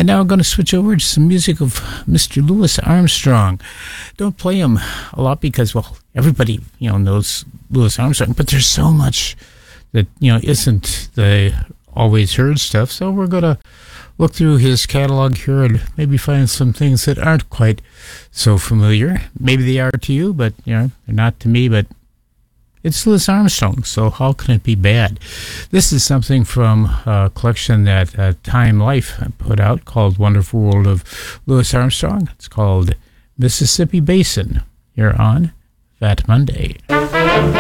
And now I'm going to switch over to some music of Mr. Louis Armstrong. Don't play him a lot because, well, everybody, knows Louis Armstrong, but there's so much that, isn't the always heard stuff. So we're going to look through his catalog here and maybe find some things that aren't quite so familiar. Maybe they are to you, but, they're not to me, but it's Louis Armstrong, so how can it be bad? This is something from a collection that Time Life put out called Wonderful World of Louis Armstrong. It's called Mississippi Basin. You're on Fat Monday.